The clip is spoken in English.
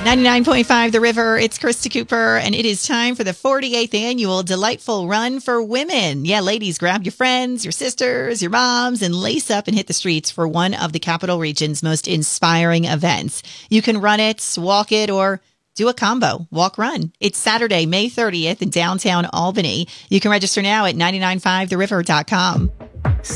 99.5 The River, it's Krista Cooper, and it is time for the 48th annual Delightful Run for Women. Yeah, ladies, grab your friends, your sisters, your moms, and lace up and hit the streets for one of the Capital Region's most inspiring events. You can run it, walk it, or do a combo, walk, run. It's Saturday, May 30th in downtown Albany. You can register now at 995theriver.com.